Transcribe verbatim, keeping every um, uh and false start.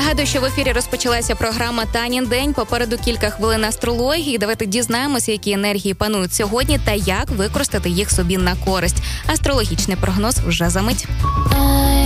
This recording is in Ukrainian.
Нагадую, що в ефірі розпочалася програма «Танін день». Попереду кілька хвилин астрології. Давайте дізнаємося, які енергії панують сьогодні та як використати їх собі на користь. Астрологічний прогноз вже за мить.